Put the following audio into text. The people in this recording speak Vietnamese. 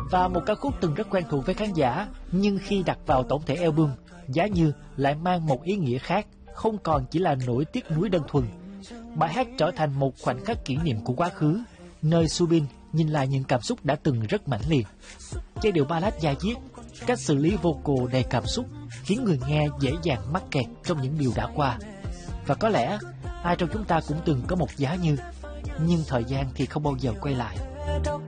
Và một ca khúc từng rất quen thuộc với khán giả, nhưng khi đặt vào tổng thể album, Giá Như lại mang một ý nghĩa khác, không còn chỉ là nỗi tiếc nuối đơn thuần. Bài hát trở thành một khoảnh khắc kỷ niệm của quá khứ, nơi Subin nhìn lại những cảm xúc đã từng rất mãnh liệt. Giai điệu ballad da diết, cách xử lý vocal đầy cảm xúc khiến người nghe dễ dàng mắc kẹt trong những điều đã qua. Và có lẽ ai trong chúng ta cũng từng có một giá như, nhưng thời gian thì không bao giờ quay lại.